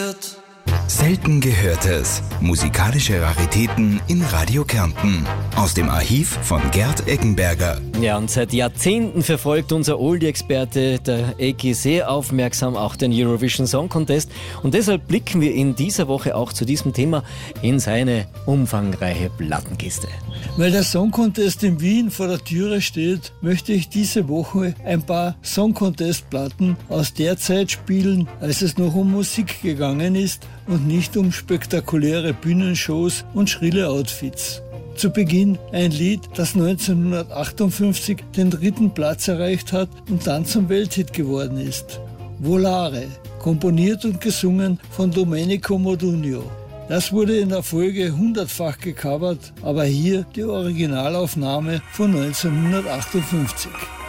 gehört. Selten Gehörtes. Musikalische Raritäten in Radio Kärnten. Aus dem Archiv von Gerd Eggenberger. Ja, und seit Jahrzehnten verfolgt unser Oldie-Experte, der Eggi, sehr aufmerksam auch den Eurovision Song Contest. Und deshalb blicken wir in dieser Woche auch zu diesem Thema in seine umfangreiche Plattenkiste. Weil der Song Contest in Wien vor der Türe steht, möchte ich diese Woche ein paar Song Contest Platten aus der Zeit spielen, als es noch um Musik gegangen ist und nicht um spektakuläre Bühnenshows und schrille Outfits. Zu Beginn ein Lied, das 1958 den 3. Platz erreicht hat und dann zum Welthit geworden ist. Volare, komponiert und gesungen von Domenico Modugno. Das wurde in der Folge 100-fach gecovert, aber hier die Originalaufnahme von 1958.